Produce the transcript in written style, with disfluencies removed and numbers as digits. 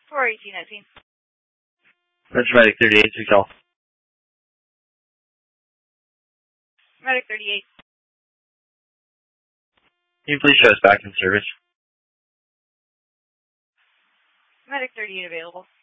41819. That's Medic 38, Excel. Medic 38. Can you please show us back in service? Medic 38 available.